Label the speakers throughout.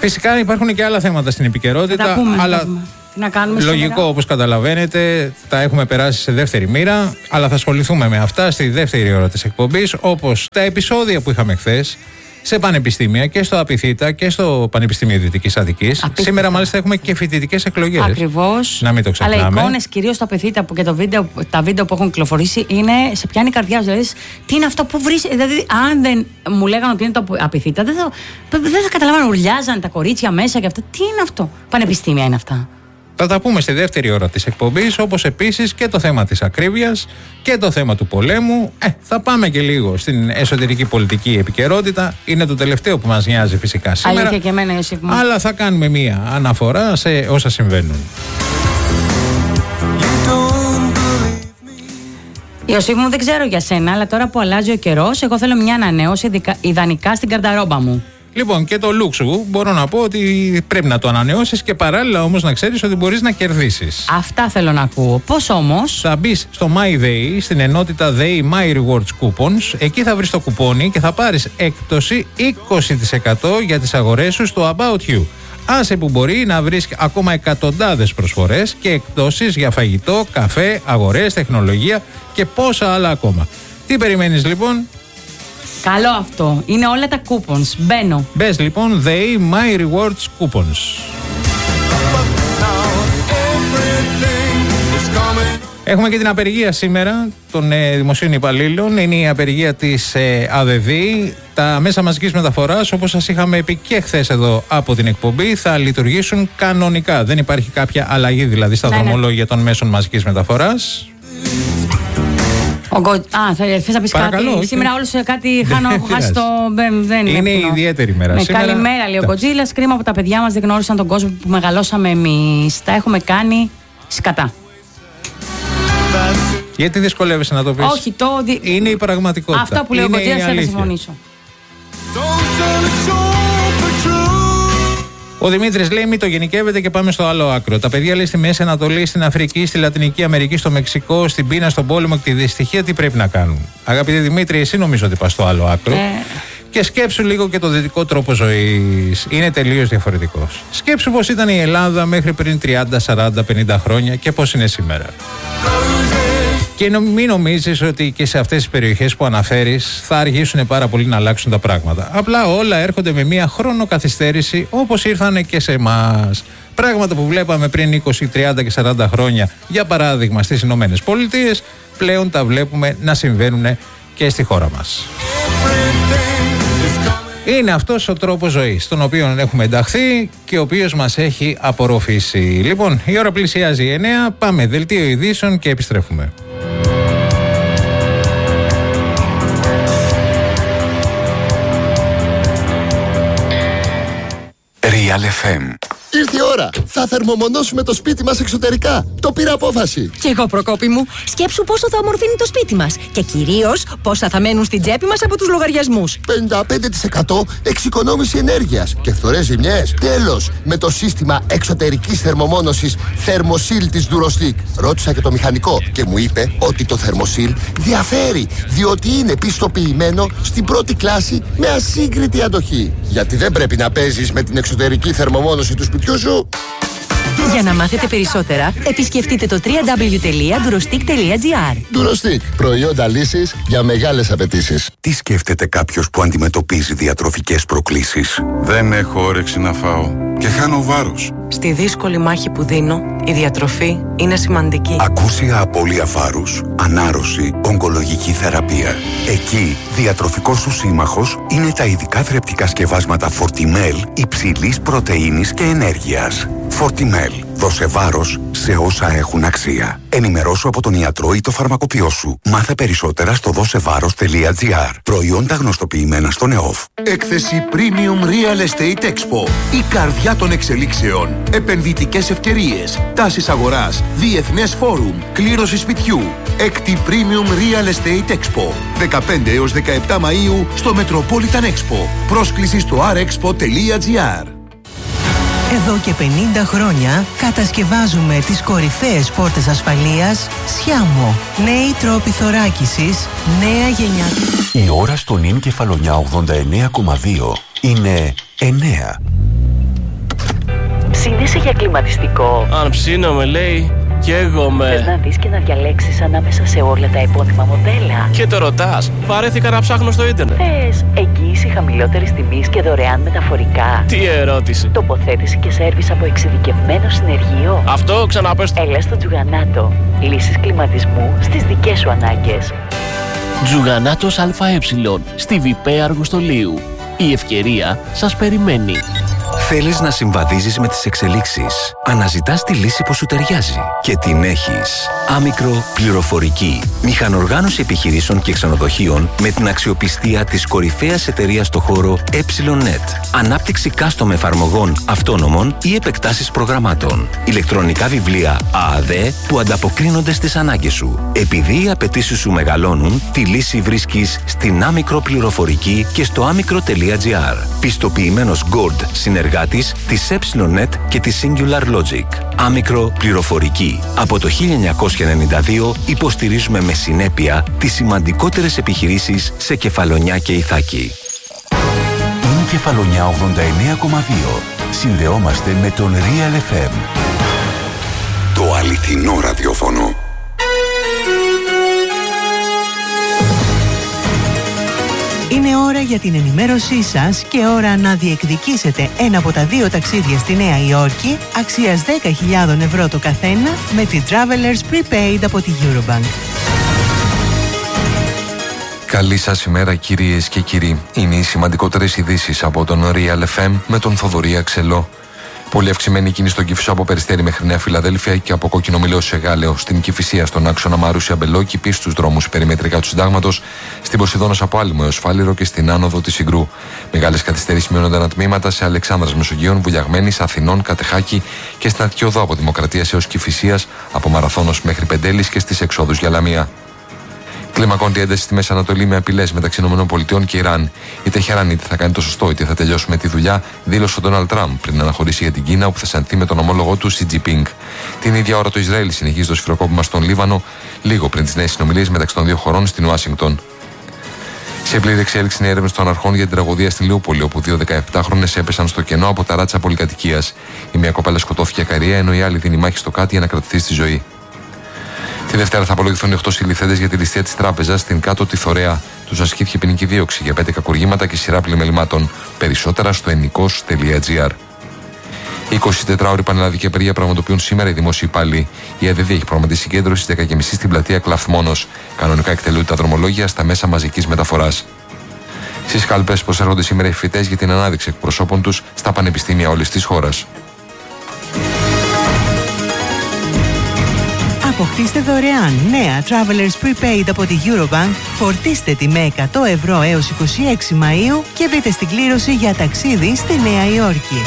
Speaker 1: Φυσικά υπάρχουν και άλλα θέματα στην επικαιρότητα, αλλά
Speaker 2: να κάνουμε
Speaker 1: λογικό όπως καταλαβαίνετε, τα έχουμε περάσει σε δεύτερη μοίρα, αλλά θα ασχοληθούμε με αυτά στη δεύτερη ώρα της εκπομπής, όπως τα επεισόδια που είχαμε χθες σε πανεπιστήμια και στο Απιθύτα και στο Πανεπιστήμιο Δυτικής Αττικής. Σήμερα μάλιστα έχουμε και φοιτητικές εκλογές.
Speaker 2: Ακριβώς.
Speaker 1: Να μην το ξεχνάμε.
Speaker 2: Αλλά οι εικόνες κυρίως στο Απιθύτα και τα βίντεο που έχουν κυκλοφορήσει είναι σε πιάνει η καρδιά. Δηλαδή, τι είναι αυτό που βρίσκει. Δηλαδή, αν δεν μου λέγανε ότι είναι το Απιθύτα, δεν θα καταλάβανε. Ουρλιάζαν τα κορίτσια μέσα και αυτά. Τι είναι αυτό. Πανεπιστήμια είναι αυτά.
Speaker 1: Θα τα πούμε στη δεύτερη ώρα της εκπομπής, όπως επίσης και το θέμα της ακρίβειας και το θέμα του πολέμου. Θα πάμε και λίγο στην εσωτερική πολιτική επικαιρότητα. Είναι το τελευταίο που μας νοιάζει φυσικά σήμερα.
Speaker 2: Αλήθεια και εμένα, Ιωσήφ μου.
Speaker 1: Αλλά θα κάνουμε μία αναφορά σε όσα συμβαίνουν.
Speaker 2: Ιωσήφ μου, δεν ξέρω για σένα, αλλά τώρα που αλλάζει ο καιρός, εγώ θέλω μια ανανέωση ιδανικά στην καρνταρόμπα μου.
Speaker 1: Λοιπόν, και το look σου μπορώ να πω ότι πρέπει να το ανανεώσεις και παράλληλα όμως να ξέρεις ότι μπορείς να κερδίσεις.
Speaker 2: Αυτά θέλω να ακούω. Πώς όμως?
Speaker 1: Θα μπεις στο MyDay, στην ενότητα Day My Rewards Coupons. Εκεί θα βρεις το κουπόνι και θα πάρεις έκπτωση 20% για τις αγορές σου στο About You. Άσε που μπορεί να βρεις ακόμα εκατοντάδες προσφορές και εκπτώσεις για φαγητό, καφέ, αγορές, τεχνολογία και πόσα άλλα ακόμα. Τι περιμένεις λοιπόν?
Speaker 2: Καλό αυτό. Είναι όλα τα coupons. Μπαίνω.
Speaker 1: Μπες λοιπόν They My Rewards Coupons. Έχουμε και την απεργία σήμερα των δημοσίων υπαλλήλων. Είναι η απεργία της ΑΔΔ. Τα μέσα μαζικής μεταφοράς, όπως σας είχαμε πει και χθες εδώ από την εκπομπή, θα λειτουργήσουν κανονικά. Δεν υπάρχει κάποια αλλαγή δηλαδή στα δρομολόγια των μέσων μαζικής μεταφοράς.
Speaker 2: Θες να πεις κάτι?
Speaker 1: Όχι.
Speaker 2: Σήμερα όλους κάτι έχω χάσει το...
Speaker 1: Είναι ιδιαίτερη μέρα σήμερα.
Speaker 2: Καλημέρα, λέει ο Κοτζίλας. Κρίμα που τα παιδιά μας δεν γνώρισαν τον κόσμο που μεγαλώσαμε εμείς. Τα έχουμε κάνει σκατά.
Speaker 1: Γιατί δυσκολεύεσαι να το πεις?
Speaker 2: Όχι,
Speaker 1: είναι η πραγματικότητα.
Speaker 2: Αυτό που λέει ο Κοτζίλας θέλω να συμφωνήσω.
Speaker 1: Ο Δημήτρης λέει: μην το γενικεύετε και πάμε στο άλλο άκρο. Τα παιδιά λέει στη Μέση Ανατολή, στην Αφρική, στη Λατινική Αμερική, στο Μεξικό, στην πείνα, στον πόλεμο και τη δυστυχία, τι πρέπει να κάνουν? Αγαπητέ Δημήτρη, εσύ νομίζω ότι πας στο άλλο άκρο. Και σκέψου λίγο και το δυτικό τρόπο ζωής. Είναι τελείως διαφορετικός. Σκέψου πώς ήταν η Ελλάδα μέχρι πριν 30, 40, 50 χρόνια και πώς είναι σήμερα. Και μην νομίζεις ότι και σε αυτές τις περιοχές που αναφέρεις θα αργήσουν πάρα πολύ να αλλάξουν τα πράγματα. Απλά όλα έρχονται με μία χρονοκαθυστέρηση, όπως ήρθανε και σε εμάς. Πράγματα που βλέπαμε πριν 20, 30 και 40 χρόνια, για παράδειγμα στις Ηνωμένες Πολιτείες, πλέον τα βλέπουμε να συμβαίνουν και στη χώρα μας. Είναι αυτός ο τρόπος ζωής, τον οποίο έχουμε ενταχθεί και ο οποίος μας έχει απορροφήσει. Λοιπόν, η ώρα πλησιάζει 9, πάμε δελτίο ειδήσεων και επιστρέφουμε.
Speaker 3: Real FM.
Speaker 4: Ήρθε η ώρα. Θα θερμομονώσουμε το σπίτι μας εξωτερικά. Το πήρα απόφαση.
Speaker 5: Κι εγώ, Προκόπη μου. Σκέψου πόσο θα ομορφύνει το σπίτι μας. Και κυρίως πόσα θα μένουν στην τσέπη μας από τους λογαριασμούς.
Speaker 4: 55% εξοικονόμηση ενέργειας και φθορές ζημιές. Τέλος, με το σύστημα εξωτερικής θερμομόνωσης Thermosil της Durostic. Ρώτησα και το μηχανικό και μου είπε ότι το Thermosil διαφέρει, διότι είναι πιστοποιημένο στην πρώτη κλάση με ασύγκριτη αντοχή. Γιατί δεν πρέπει να παίζεις με την εξωτερική θερμομόνωση του σπιτιού σου.
Speaker 5: Για να μάθετε περισσότερα, επισκεφτείτε το www.durostic.gr.
Speaker 4: Durostic. Προϊόντα λύσης για μεγάλες απαιτήσεις.
Speaker 3: Τι σκέφτεται κάποιος που αντιμετωπίζει διατροφικές προκλήσεις?
Speaker 6: Δεν έχω όρεξη να φάω και χάνω βάρος.
Speaker 7: Στη δύσκολη μάχη που δίνω, η διατροφή είναι σημαντική.
Speaker 3: Ακούσια απώλεια βάρους, ανάρρωση, ογκολογική θεραπεία. Εκεί, διατροφικός σου σύμμαχος είναι τα ειδικά θρεπτικά σκευάσματα Fortimel υψηλής πρωτεΐνης και ενέργειας. Fortimel. Δώσε βάρος σε όσα έχουν αξία. Ενημερώσου από τον ιατρό ή το φαρμακοποιό σου. Μάθε περισσότερα στο δώσεβάρος.gr. Προϊόντα γνωστοποιημένα στον ΕΟΦ.
Speaker 8: Έκθεση Premium Real Estate Expo. Η καρδιά των εξελίξεων. Επενδυτικές ευκαιρίες. Τάσεις αγοράς. Διεθνές φόρουμ. Κλήρωση σπιτιού. Έκτη Premium Real Estate Expo. 15 έως 17 Μαΐου στο Metropolitan Expo. Πρόσκληση στο rexpo.gr.
Speaker 9: Εδώ και 50 χρόνια κατασκευάζουμε τις κορυφαίες πόρτες ασφαλείας Σιάμο. Νέοι τρόποι θωράκισης, νέα γενιά.
Speaker 3: Η ώρα στο νυν Κεφαλονιά 89,2 είναι 9.
Speaker 10: Ψήνεσαι για κλιματιστικό?
Speaker 11: Αν ψήνομαι, λέει, καίγομαι.
Speaker 10: Θες να δεις και να διαλέξεις ανάμεσα σε όλα τα επώνυμα μοντέλα?
Speaker 11: Και το ρωτάς, βαρέθηκα να ψάχνω στο ίντερνετ.
Speaker 10: Θες εγγύηση χαμηλότερης τιμής και δωρεάν μεταφορικά?
Speaker 11: Τι ερώτηση.
Speaker 10: Τοποθέτηση και σέρβις από εξειδικευμένο συνεργείο?
Speaker 11: Αυτό ξαναπες.
Speaker 10: Έλα στο Τζουγανάτο. Λύσεις κλιματισμού στις δικές σου ανάγκες.
Speaker 12: Τζουγανάτος ΑΕ, στη Βιπέ Αργοστολίου. Η ευκαιρία σας περιμένει.
Speaker 13: Θέλεις να συμβαδίζεις με τις εξελίξεις. Αναζητάς τη λύση που σου ταιριάζει. Και την έχεις. Άμικρο πληροφορική. Μηχανοργάνωση επιχειρήσεων και ξενοδοχείων με την αξιοπιστία της κορυφαίας εταιρείας στο χώρο E.net. Ανάπτυξη custom εφαρμογών αυτόνομων ή επεκτάσεις προγραμμάτων. Ηλεκτρονικά βιβλία ΑΑΔ που ανταποκρίνονται στις ανάγκες σου. Επειδή οι απαιτήσεις σου μεγαλώνουν, τη λύση βρίσκεις στην Άμικρο πληροφορική και στο άμικρο.gr. Πιστοποιημένος Gold συνεργάτης της E.net και της Singular Logic. Άμικρο πληροφορική. Από το 1992 υποστηρίζουμε με συνέπεια τις σημαντικότερες επιχειρήσεις σε Κεφαλονιά και Ιθάκη.
Speaker 14: Είναι Κεφαλονιά 89,2. Συνδεόμαστε με τον Real FM.
Speaker 3: Το αληθινό ραδιόφωνο.
Speaker 9: Είναι ώρα για την ενημέρωσή σας και ώρα να διεκδικήσετε ένα από τα 2 ταξίδια στη Νέα Υόρκη αξίας 10.000 ευρώ το καθένα με τη Travelers Prepaid από τη Eurobank.
Speaker 15: Καλή σας ημέρα κυρίες και κύριοι. Είναι οι σημαντικότερες ειδήσεις από τον Real FM με τον Θοδωρή Αξελό. Πολύ αυξημένη κίνηση στον Κηφισό από Περιστέρι μέχρι Νέα Φιλαδέλφια και από Κόκκινο Μηλαίο σε Γάλεο. Στην Κηφισία, στον άξονα Μαρούσια Μπελόκη, πίσω στους δρόμους περιμετρικά του Συντάγματος, στην Ποσειδώνας από Άλυμο έως Φάληρο και στην άνοδο της Συγκρού. Μεγάλες καθυστερήσεις μειώνονταν τμήματα σε Αλεξάνδρας Μεσογείων, Βουλιαγμένης, Αθηνών, Κατεχάκη και στην Αττικιοδό από Δημοκρατίας έως Κηφισίας, από Μαραθώνος μέχρι Πεντέλης και στις εξόδους για Λαμία. Κλιμακώνεται η ένταση στη Μέση Ανατολή με απειλές μεταξύ ΗΠΑ και Ιράν. Η Τεχεράν είτε θα κάνει το σωστό είτε θα τελειώσουμε τη δουλειά, δήλωσε ο Ντόναλντ Τραμπ πριν αναχωρήσει για την Κίνα, όπου θα συναντηθεί με τον ομόλογο του Σι Τζινπίνγκ. Την ίδια ώρα το Ισραήλ συνεχίζει το σφυροκόπημα στον Λίβανο, λίγο πριν τις νέες συνομιλίες μεταξύ των δύο χωρών στην Ουάσιγκτον. Σε πλήρη εξέλιξη είναι έρευνες των αρχών για την τραγωδία στη Λιούπολη, όπου 2 17χρονες έπεσαν στο κενό από τα ράτσα πολυκατοικίας. Η μία κοπέλα σκοτώθηκε ακαρία, ενώ η άλλη δίνει μάχη στο κάτι για να κρατηθεί στη ζωή. Τη Δευτέρα θα απολογηθούν 8 συλληφθέντες για τη ληστεία της τράπεζας στην κάτω τη Θωρέα. Τους ασκήθηκε ποινική δίωξη για 5 κακουργήματα και σειρά πλημελημάτων. Περισσότερα στο ενικός.gr. 24ωρη πανελλαδική απεργία πραγματοποιούν σήμερα οι δημόσιοι υπάλληλοι. Η ΑΔΔ έχει προγραμματίσει συγκέντρωση στις 10.30 στην πλατεία Κλαθμόνος. Κανονικά εκτελούνται τα δρομολόγια στα μέσα μαζικής μεταφοράς. Στις κάλπες προσέρχονται σήμερα οι φοιτητές για την ανάδειξη εκπροσώπων τους στα πανεπιστήμια όλης της χώρας.
Speaker 9: Αποκτήστε δωρεάν νέα Travelers Prepaid από τη Eurobank, φορτίστε τη με 100 ευρώ έως 26 Μαΐου και μπείτε στην κλήρωση για ταξίδι στη Νέα Υόρκη.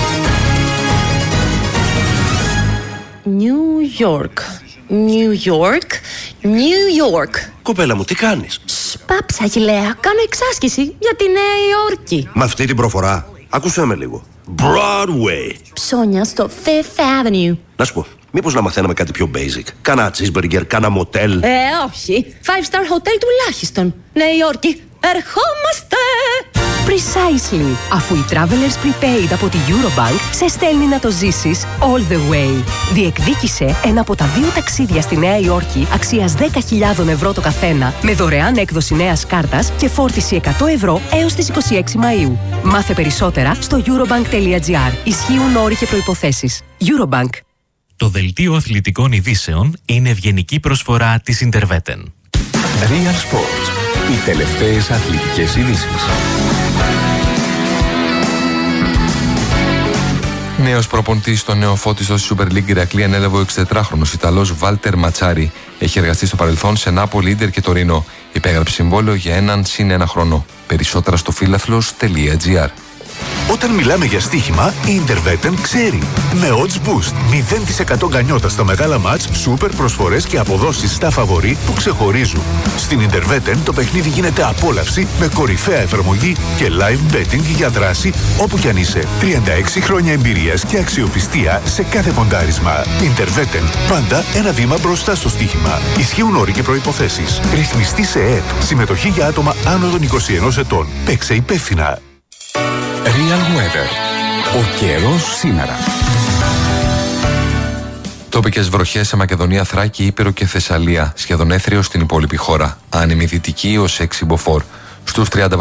Speaker 16: New York, New York, New York.
Speaker 17: Κοπέλα μου, τι κάνεις?
Speaker 16: Σπάψα, Αχιλλέα, κάνω εξάσκηση για τη Νέα Υόρκη.
Speaker 17: Με αυτή την προφορά, άκουσέ με λίγο. Broadway.
Speaker 16: Ψώνια στο Fifth Avenue.
Speaker 17: Να σου πω, μήπως να μαθαίναμε κάτι πιο basic? Κάνα cheeseburger, κάνα motel.
Speaker 16: Όχι. 5-star hotel τουλάχιστον. Νέα Υόρκη, ερχόμαστε!
Speaker 5: Precisely. Αφού η Travelers Prepaid από τη Eurobank σε στέλνει να το ζήσεις all the way. Διεκδίκησε ένα από τα 2 ταξίδια στη Νέα Υόρκη αξίας 10.000 ευρώ το καθένα με δωρεάν έκδοση νέας κάρτας και φόρτιση 100 ευρώ έως τις 26 Μαΐου. Μάθε περισσότερα στο eurobank.gr. Ισχύουν όροι και προϋποθέσεις. Eurobank.
Speaker 18: Το δελτίο αθλητικών ειδήσεων είναι ευγενική προσφορά της Interveten.
Speaker 14: Real Sports. Οι τελευταίες αθλητικές ειδήσεις.
Speaker 15: Νέος προπονητής στο νεοφώτιστο στη Super League Ηρακλή ανέλαβε ο 64χρονος Ιταλός Βάλτερ Ματσάρι. Έχει εργαστεί στο παρελθόν σε Νάπολη, Ίντερ και Τωρίνο. Υπέγραψε συμβόλαιο για 1+1 χρόνο. Περισσότερα στο φίλαθλος.gr.
Speaker 8: Όταν μιλάμε για στοίχημα, η Interveten ξέρει. Με odds boost, 0% γκανιότα στα μεγάλα μάτς, σούπερ προσφορές και αποδόσεις στα φαβορί που ξεχωρίζουν. Στην Interveten το παιχνίδι γίνεται απόλαυση με κορυφαία εφαρμογή και live betting για δράση όπου κι αν είσαι. 36 χρόνια εμπειρίας και αξιοπιστία σε κάθε ποντάρισμα. Interveten, πάντα ένα βήμα μπροστά στο στοίχημα. Ισχύουν όροι και προϋποθέσεις. Ρυθμιστή σε ΕΕΠ. Συμμετοχή για άτομα άνω των 21 ετών. Παίξε υπεύθυνα.
Speaker 14: Real Weather. Ο καιρός σήμερα.
Speaker 15: Τοπικές βροχές σε Μακεδονία, Θράκη, Ήπειρο και Θεσσαλία. Σχεδόν έθριο στην υπόλοιπη χώρα. Άνεμη δυτική ως 6 μποφόρ. Στους 30